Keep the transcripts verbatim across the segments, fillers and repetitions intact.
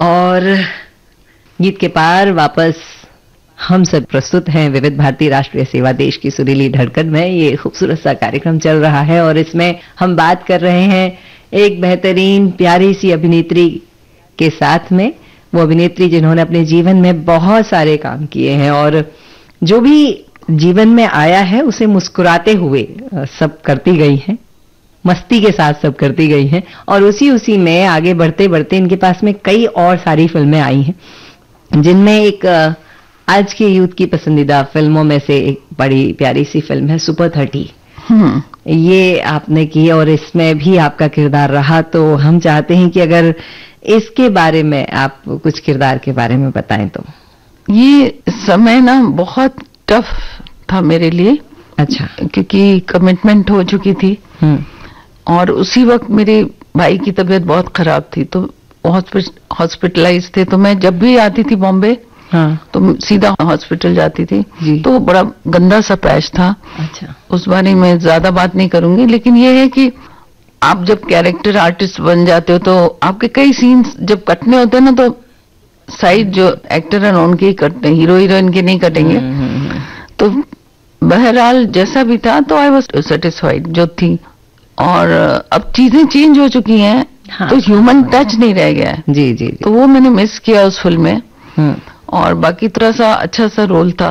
और गीत के पार वापस हम सब प्रस्तुत हैं विविध भारती राष्ट्रीय सेवा देश की सुरीली धड़कन में। ये खूबसूरत सा कार्यक्रम चल रहा है और इसमें हम बात कर रहे हैं एक बेहतरीन प्यारी सी अभिनेत्री के साथ में। वो अभिनेत्री जिन्होंने अपने जीवन में बहुत सारे काम किए हैं और जो भी जीवन में आया है उसे मुस्कुराते हुए सब करती गई हैं, मस्ती के साथ सब करती गई हैं और उसी उसी में आगे बढ़ते बढ़ते इनके पास में कई और सारी फिल्में आई हैं, जिनमें एक आज के यूथ की पसंदीदा फिल्मों में से एक बड़ी प्यारी सी फिल्म है सुपर थर्टी। ये आपने की और इसमें भी आपका किरदार रहा, तो हम चाहते हैं कि अगर इसके बारे में आप कुछ किरदार के बारे में बताएं। तो ये समय ना बहुत टफ था मेरे लिए। अच्छा। क्योंकि कमिटमेंट हो चुकी थी और उसी वक्त मेरे भाई की तबीयत बहुत खराब थी, तो हॉस्पिटलाइज थे। तो मैं जब भी आती थी बॉम्बे, हाँ, तो सीधा हॉस्पिटल जाती थी जी। तो बड़ा गंदा सा पैच था। अच्छा। उस बारे में ज्यादा बात नहीं करूंगी, लेकिन ये है कि आप जब कैरेक्टर आर्टिस्ट बन जाते हो तो आपके कई सीन्स जब कटने होते हैं ना, तो साइड जो एक्टर है उनके ही कटते हैं, हीरो हीरोइन के नहीं कटेंगे। तो बहरहाल जैसा भी था तो आई वॉज सेटिस्फाइड जो थी। और अब चीजें चेंज हो चुकी हैं, हाँ, तो ह्यूमन टच नहीं रह गया है। जी, जी, जी। तो वो मैंने मिस किया उस फिल्म में। और बाकी तरह सा अच्छा सा रोल था।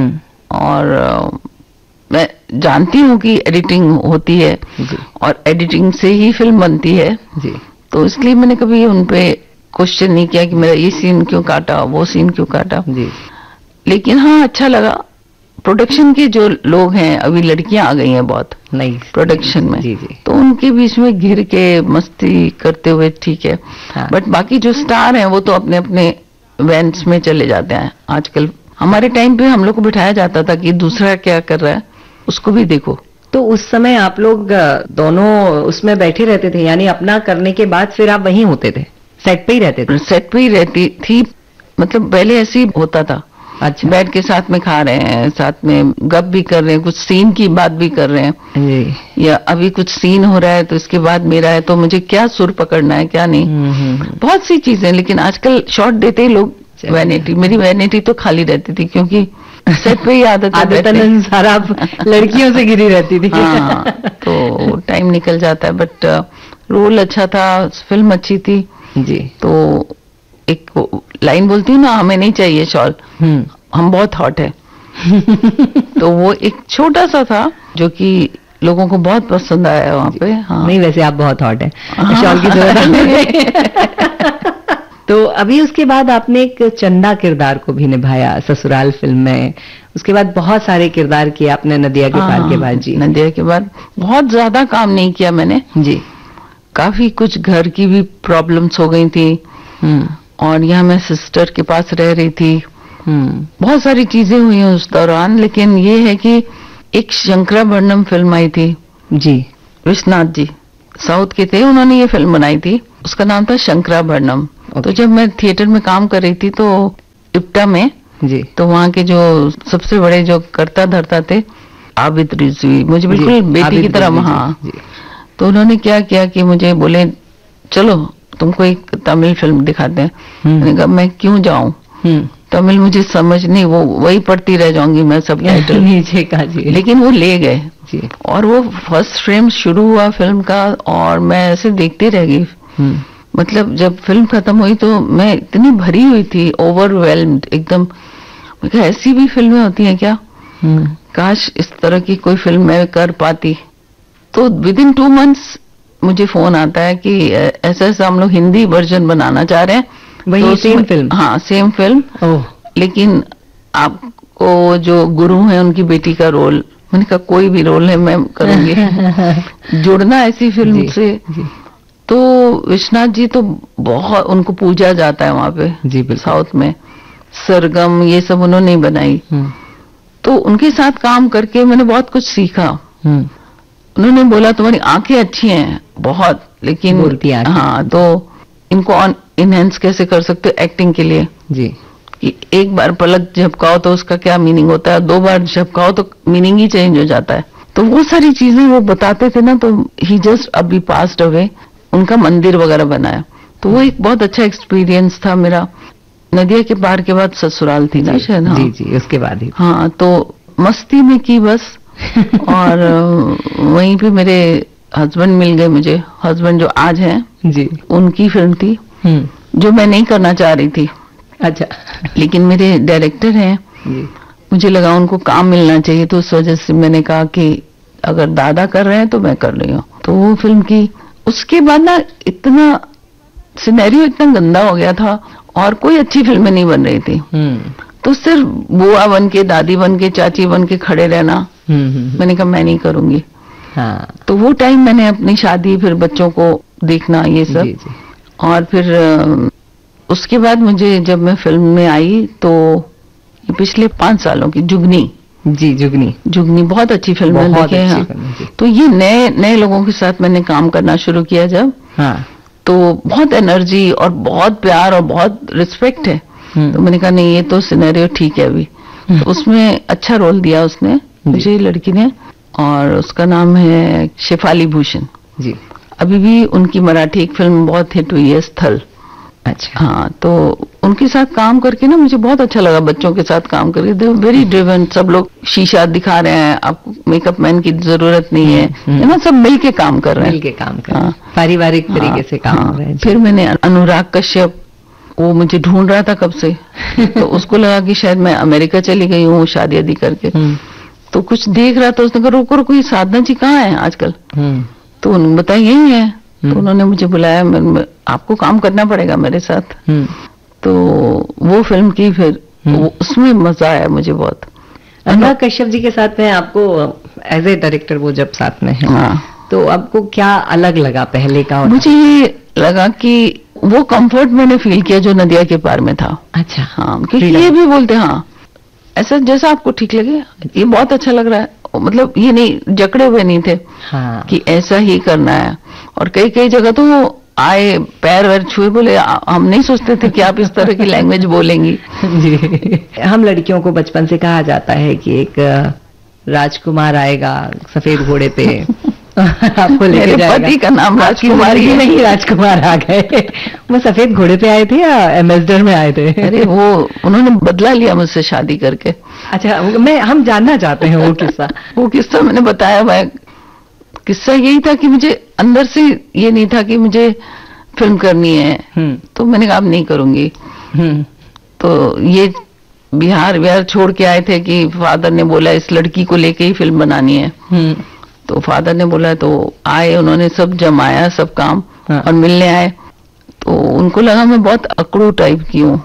और आ, मैं जानती हूँ कि एडिटिंग होती है और एडिटिंग से ही फिल्म बनती है जी। तो इसलिए मैंने कभी उन पे क्वेश्चन नहीं किया कि मेरा ये सीन क्यों काटा, वो सीन क्यों काटा जी। लेकिन हाँ, अच्छा लगा। प्रोडक्शन के जो लोग हैं, अभी लड़कियां आ गई हैं बहुत नई प्रोडक्शन में जी, जी। तो उनके बीच में घिर के मस्ती करते हुए ठीक है, हाँ। बट बाकी जो स्टार हैं वो तो अपने अपने इवेंट्स में चले जाते हैं। आजकल हमारे टाइम पे हम लोग को बिठाया जाता था कि दूसरा क्या कर रहा है उसको भी देखो। तो उस समय आप लोग दोनों उसमें बैठे रहते थे, यानी अपना करने के बाद फिर आप वहीं होते थे, सेट पे ही रहते थे? सेट पे ही रहती थी, मतलब पहले ऐसे ही होता था। अच्छा। बैठ के साथ में खा रहे हैं, साथ में गप भी कर रहे हैं, कुछ सीन की बात भी कर रहे हैं जी। या अभी कुछ सीन हो रहा है तो इसके बाद मेरा है, तो मुझे क्या सुर पकड़ना है क्या नहीं, बहुत सी चीजें। लेकिन आजकल शॉट देते ही लोग वैनिटी, मेरी वैनिटी तो खाली रहती थी क्योंकि सेट पे ही आदत आदतन सारा लड़कियों से घिरी रहती थी। हाँ, तो टाइम निकल जाता है। बट रोल अच्छा था, फिल्म अच्छी थी जी। तो एक लाइन बोलती हूँ ना, हमें नहीं चाहिए शॉल, हम बहुत हॉट है। तो वो एक छोटा सा था जो कि लोगों को बहुत पसंद आया वहाँ पे। हाँ। नहीं, वैसे आप बहुत हॉट है, शॉल की जरूरत नहीं। तो अभी उसके बाद आपने एक चंदा किरदार को भी निभाया ससुराल फिल्म में, उसके बाद बहुत सारे किरदार किए आपने नदिया के पार के बाद जी। नदिया के बाद बहुत ज्यादा काम नहीं किया मैंने जी। काफी कुछ घर की भी प्रॉब्लम्स हो गई थी और यहाँ मैं सिस्टर के पास रह रही थी, बहुत सारी चीजें हुई उस दौरान। लेकिन ये है कि एक शंकराभरणम फिल्म आई थी जी, विश्वनाथ जी साउथ के थे, उन्होंने ये फिल्म बनाई थी, उसका नाम था शंकराभरणम। तो जब मैं थिएटर में काम कर रही थी तो इप्टा में जी, तो वहाँ के जो सबसे बड़े जो कर्ता धर्ता थे आबिद रिजवी, मुझे बिल्कुल बेटी की तरह, हाँ, तो उन्होंने क्या किया कि मुझे बोले चलो तुमको एक तमिल फिल्म दिखाते हैं। मैंने कहा मैं क्यों जाऊं, तमिल मुझे समझ नहीं, वो वही पढ़ती रह जाऊंगी मैं सब टाइटल नीचे का जी। लेकिन वो ले गए जी। और वो फर्स्ट फ्रेम शुरू हुआ फिल्म का और मैं ऐसे देखती रह गई। मतलब जब फिल्म खत्म हुई तो मैं इतनी भरी हुई थी, ओवरवेल्म्ड एकदम। मैं कहा ऐसी भी फिल्में होती हैं क्या, काश इस तरह की कोई फिल्म मैं कर पाती। तो विद इन टू मंथ्स मुझे फोन आता है कि ऐसा ऐसा हम लोग हिंदी वर्जन बनाना चाह रहे हैं। वही तो सेम फिल्म? हाँ, सेम फिल्म। ओह। लेकिन आपको जो गुरु है उनकी बेटी का रोल, मैंने कहा कोई भी रोल है मैं करूंगी। जुड़ना ऐसी फिल्म जी, से जी। तो विश्वनाथ जी तो बहुत उनको पूजा जाता है वहां पे जी, साउथ में। सरगम ये सब उन्होंने बनाई, तो उनके साथ काम करके मैंने बहुत कुछ सीखा। उन्होंने बोला तुम्हारी आंखें अच्छी हैं बहुत, लेकिन बोलती आंखें। हाँ, तो इनको इनहेंस कैसे कर सकते हो एक्टिंग के लिए जी, कि एक बार पलक झपकाओ तो उसका क्या मीनिंग होता है, दो बार झपकाओ तो मीनिंग ही चेंज हो जाता है। तो वो सारी चीजें वो बताते थे ना, तो ही जस्ट अभी पास्ड अवे, उनका मंदिर वगैरह बनाया। तो वो एक बहुत अच्छा एक्सपीरियंस था मेरा। नदिया के पार के बाद ससुराल थी ना शायद। हाँ जी जी, उसके बाद ही। हाँ, तो मस्ती में की बस। और वहीं पे मेरे हस्बैंड मिल गए मुझे, हस्बैंड जो आज हैं जी, उनकी फिल्म थी जो मैं नहीं करना चाह रही थी। अच्छा। लेकिन मेरे डायरेक्टर हैं जी, मुझे लगा उनको काम मिलना चाहिए, तो उस वजह से मैंने कहा कि अगर दादा कर रहे हैं तो मैं कर रही हूँ। तो वो फिल्म की। उसके बाद ना इतना सिनेरियो इतना गंदा हो गया था और कोई अच्छी फिल्में नहीं बन रही थी। तो सिर्फ बुआ बन के, दादी बन के, चाची बन के खड़े रहना, मैंने कहा मैं नहीं करूंगी। हाँ। तो वो टाइम मैंने अपनी शादी, फिर बच्चों को देखना, ये सब। जी, जी। और फिर उसके बाद मुझे जब मैं फिल्म में आई तो पिछले पांच सालों की जुगनी। जी, जुगनी जुगनी बहुत अच्छी फिल्म है, देखे हैं। तो ये नए नए लोगों के साथ मैंने काम करना शुरू किया जब। हाँ। तो बहुत एनर्जी और बहुत प्यार और बहुत रिस्पेक्ट है। तो मैंने कहा नहीं, ये तो सिनेरियो ठीक है अभी। तो उसमें अच्छा रोल दिया उसने मुझे, लड़की ने, और उसका नाम है शेफाली भूषण जी। अभी भी उनकी मराठी एक फिल्म बहुत हिट हुई है, स्थल। अच्छा। हाँ, तो उनके साथ काम करके ना मुझे बहुत अच्छा लगा। बच्चों के साथ काम करके, दे वेरी ड्रिवन। सब लोग शीशा दिखा रहे हैं, आपको मेकअप मैन की जरूरत नहीं है, है ना, सब मिल के काम कर रहे हैं, मिल के काम कर रहे हैं, पारिवारिक तरीके से काम कर रहे हैं। फिर मैंने अनुराग कश्यप, वो मुझे ढूंढ रहा था कब से। तो उसको लगा कि शायद मैं अमेरिका चली गई हूँ शादी आदि करके। तो कुछ देख रहा था, उसने कहा रोको रोको, ये साधना जी कहाँ है आजकल? तो उन्होंने बताया यही है। तो उन्होंने मुझे बुलाया, मैं, आपको काम करना पड़ेगा मेरे साथ। तो वो फिल्म की, फिर वो, उसमें मजा आया मुझे बहुत। अनुराग कश्यप जी के साथ में आपको एज ए डायरेक्टर वो जब साथ में है, हाँ, तो आपको क्या अलग लगा पहले का? मुझे ये लगा कि वो कंफर्ट मैंने फील किया जो नदिया के पार में था। अच्छा। हाँ, क्योंकि ये भी बोलते हाँ ऐसा जैसा आपको ठीक लगे, ये बहुत अच्छा लग रहा है। मतलब ये नहीं, जकड़े हुए नहीं थे। हाँ। कि ऐसा ही करना है। और कई कई जगह तो वो आए, पैर वैर छुए, बोले हम नहीं सोचते थे कि आप इस तरह की लैंग्वेज बोलेंगी। जी। हम लड़कियों को बचपन से कहा जाता है कि एक राजकुमार आएगा सफेद घोड़े पे आपको लेके जाएगा। पति का नाम राजकुमार ही नहीं, राजकुमार आ गए। वो सफेद घोड़े पे आए थे या एम्बेसडर में आए थे? अरे वो उन्होंने बदला लिया मुझसे शादी करके। अच्छा, मैं हम जानना चाहते हैं वो किस्सा। वो किस्सा मैंने बताया। मैं किस्सा यही था कि मुझे अंदर से ये नहीं था कि मुझे फिल्म करनी है। तो मैंने कहा अब नहीं करूंगी। तो ये बिहार बिहार छोड़ के आए थे कि फादर ने बोला इस लड़की को लेके ही फिल्म बनानी है। तो फादर ने बोला, तो आए, उन्होंने सब जमाया, सब काम। हाँ। और मिलने आए तो उनको लगा मैं बहुत अकड़ू टाइप की हूँ।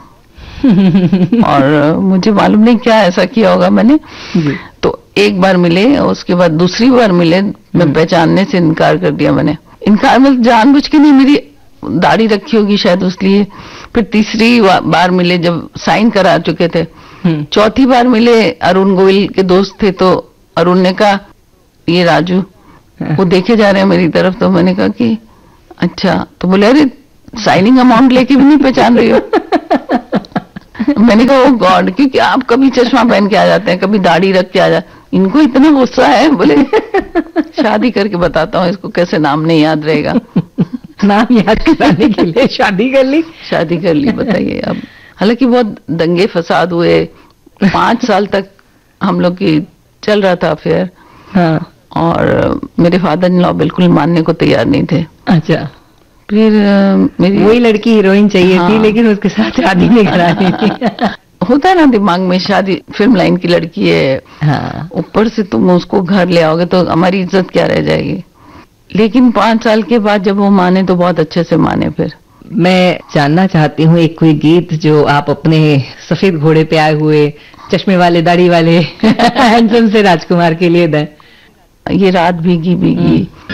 और मुझे मालूम नहीं क्या ऐसा किया होगा मैंने। तो एक बार मिले, उसके बाद दूसरी बार मिले, मैं पहचानने से इनकार कर दिया मैंने। इनकार मतलब जानबूझ के नहीं, मेरी दाढ़ी रखी होगी शायद उसलिए। फिर तीसरी बार मिले जब साइन करा चुके थे। चौथी बार मिले, अरुण गोयल के दोस्त थे, तो अरुण ने कहा ये राजू, वो देखे जा रहे हैं मेरी तरफ। तो मैंने कहा कि अच्छा। तो बोले अरे साइनिंग अमाउंट लेके भी नहीं पहचान रही हो? मैंने कहा ओ गॉड, क्योंकि आप कभी चश्मा पहन के आ जाते हैं, कभी दाढ़ी रख के आ जाते। इनको इतना गुस्सा है, बोले शादी करके बताता हूँ इसको कैसे नाम नहीं याद रहेगा। नाम याद कराने के लिए शादी कर ली। शादी कर ली, बताइए। अब हालांकि बहुत दंगे फसाद हुए, पांच साल तक हम लोग की चल रहा था अफेयर। हाँ। और मेरे फादर इन लॉ बिल्कुल मानने को तैयार नहीं थे। अच्छा। फिर मेरी वही लड़की हीरोइन चाहिए हाँ। थी, लेकिन उसके साथ शादी नहीं करानी थी। होता है ना दिमाग में, शादी फिल्म लाइन की लड़की है, हाँ। ऊपर से तुम उसको घर ले आओगे तो हमारी इज्जत क्या रह जाएगी। लेकिन पांच साल के बाद जब वो माने तो बहुत अच्छे से माने। फिर मैं जानना चाहती हूँ एक कोई गीत जो आप अपने सफेद घोड़े पे आए हुए चश्मे वाले दाढ़ी वाले हैंडसम से राजकुमार के लिए दें। ये रात भीगी भीगी